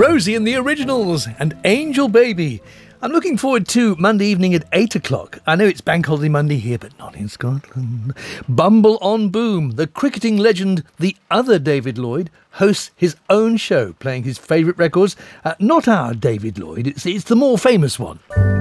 Rosie and the Originals and Angel Baby. I'm looking forward to Monday evening at 8 o'clock. I know it's Bank Holiday Monday here, but not in Scotland. Bumble on Boom, the cricketing legend, the other David Lloyd, hosts his own show, playing his favourite records. Not our David Lloyd, it's the more famous one.